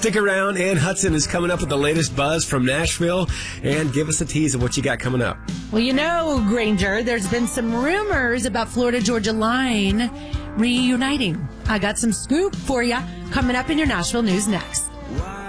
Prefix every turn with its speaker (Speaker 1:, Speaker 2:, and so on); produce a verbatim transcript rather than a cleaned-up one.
Speaker 1: Stick around. Ann Hudson is coming up with the latest buzz from Nashville. And give us a tease of what you got coming up.
Speaker 2: Well, you know, Granger, there's been some rumors about Florida-Georgia Line reuniting. I got some scoop for you coming up in your Nashville news next.